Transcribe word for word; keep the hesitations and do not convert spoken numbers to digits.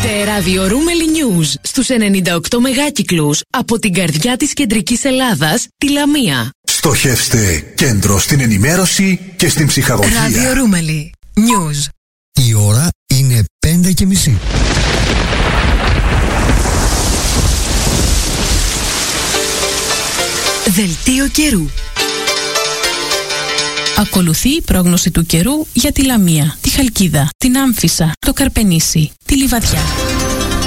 Ακούτε ραδιορούμελι News στους ενενήντα οκτώ μεγάκυκλους από την καρδιά της κεντρικής Ελλάδας, τη Λαμία. Στοχεύστε κέντρο στην ενημέρωση και στην ψυχαγωγία. Ραδιορούμελι News. Η ώρα είναι πέντε και μισή. Δελτίο καιρού. Ακολουθεί η πρόγνωση του καιρού για τη Λαμία, τη Χαλκίδα, την Άμφισσα, το Καρπενήσι, τη Λιβαδιά.